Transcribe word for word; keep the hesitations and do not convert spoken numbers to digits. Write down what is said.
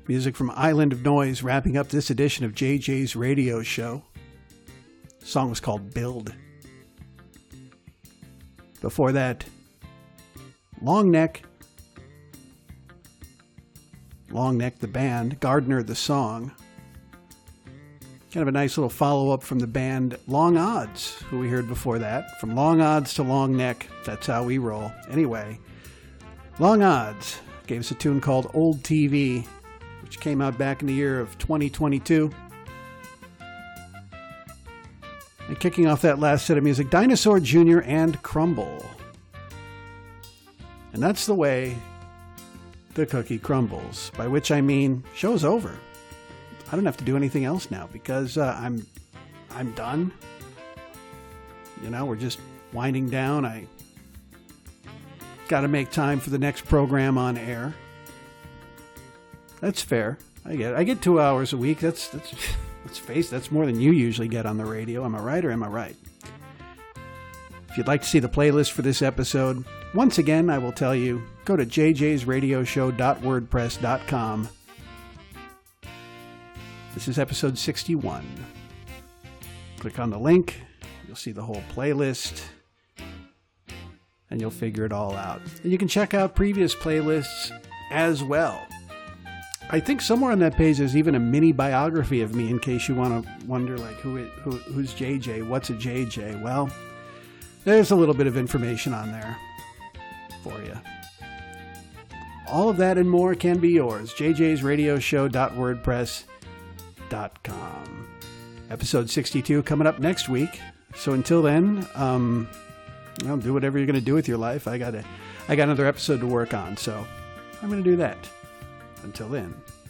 Music from Island of Noise, wrapping up this edition of J J's Radio Show. The song was called Build. Before that, Long Neck. Long Neck, the band. Gardner, the song. Kind of a nice little follow-up from the band Long Odds, who we heard before that. From Long Odds to Long Neck, that's how we roll. Anyway, Long Odds gave us a tune called Old T V, which came out back in the year of twenty twenty-two. And kicking off that last set of music, Dinosaur Junior and Crumble. And that's the way the cookie crumbles, by which I mean show's over. I don't have to do anything else now because uh, I'm I'm done. You know, we're just winding down. I got to make time for the next program on air. That's fair. I get I get two hours a week. That's that's let's face it, that's more than you usually get on the radio. Am I right or am I right? If you'd like to see the playlist for this episode, once again, I will tell you, go to j j's radio show dot wordpress dot com. This is episode sixty-one. Click on the link. You'll see the whole playlist. And you'll figure it all out. And you can check out previous playlists as well. I think somewhere on that page there's even a mini biography of me in case you want to wonder, like, who, it, who who's J J? What's a J J? Well, there's a little bit of information on there for you. All of that and more can be yours. j j's radio show dot wordpress dot com. Episode sixty-two coming up next week. So until then, um, well, do whatever you're going to do with your life. I got a, I got another episode to work on, so I'm going to do that. Until then.